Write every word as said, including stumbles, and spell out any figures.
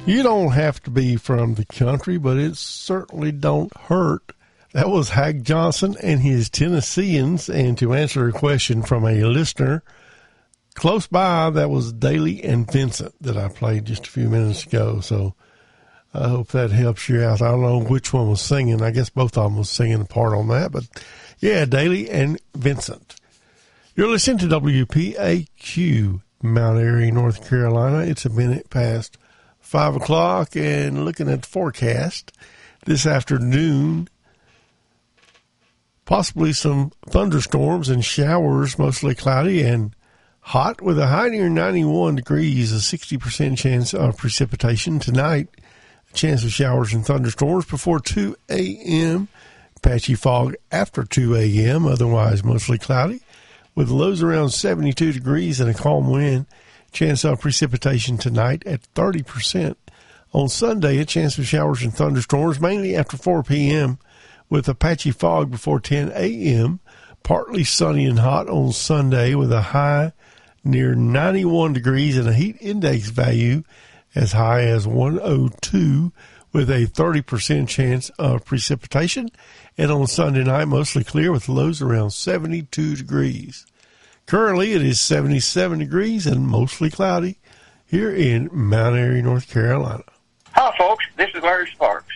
You don't have to be from the country, but it certainly don't hurt. That was Hag Johnson and his Tennesseans. And to answer a question from a listener close by, that was Daly and Vincent that I played just a few minutes ago. So I hope that helps you out. I don't know which one was singing. I guess both of them was singing a part on that. But, yeah, Daly and Vincent. You're listening to W P A Q, Mount Airy, North Carolina. It's a minute past five o'clock, and looking at the forecast this afternoon, possibly some thunderstorms and showers, mostly cloudy and hot with a high near ninety-one degrees, a sixty percent chance of precipitation tonight. A chance of showers and thunderstorms before two a.m., patchy fog after two a.m., otherwise mostly cloudy, with lows around seventy-two degrees and a calm wind. Chance of precipitation tonight at thirty percent. On Sunday, a chance of showers and thunderstorms, mainly after four p.m., with a patchy fog before ten a.m. Partly sunny and hot on Sunday with a high near ninety-one degrees and a heat index value as high as one oh two, with a thirty percent chance of precipitation. And on Sunday night, mostly clear with lows around seventy-two degrees. Currently, it is seventy-seven degrees and mostly cloudy here in Mount Airy, North Carolina. Hi, folks. This is Larry Sparks.